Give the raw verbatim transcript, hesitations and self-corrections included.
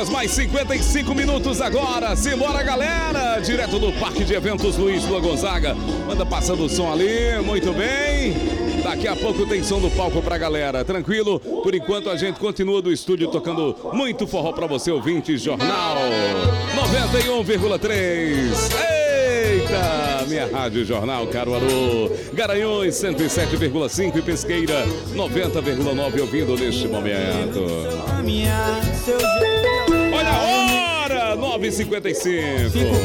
horas mais cinquenta e cinco minutos agora. Simbora, galera! Direto do Parque de Eventos Luiz Lua Gonzaga. Manda passando o som ali, muito bem. Daqui a pouco tem som do palco pra galera. Tranquilo? Por enquanto a gente continua do estúdio tocando muito forró pra você, ouvinte. Jornal noventa e um vírgula três. Eita! Minha Rádio Jornal Caruaru. Garanhuns cento e sete vírgula cinco e Pesqueira noventa vírgula nove ouvindo neste momento. Olha a hora! nove e cinquenta e cinco.